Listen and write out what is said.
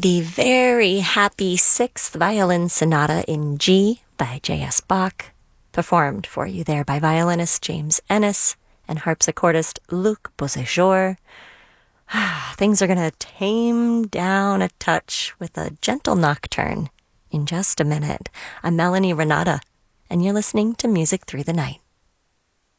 The very happy Sixth Violin Sonata in G by J.S. Bach, performed for you there by violinist James Ennis and harpsichordist Luc Beauséjour. Things are going to tame down a touch with a gentle nocturne in just a minute. I'm Melanie Renata, and you're listening to Music Through the Night.